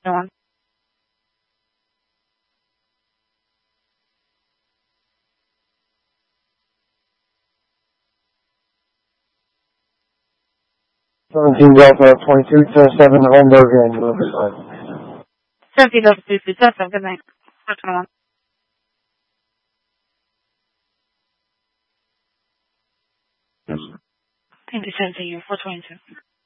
one. Delta 22 to 7 Holmberg and Riverside. 17 Delta 22 to 7, good night. 421. Thank you, 17, 422.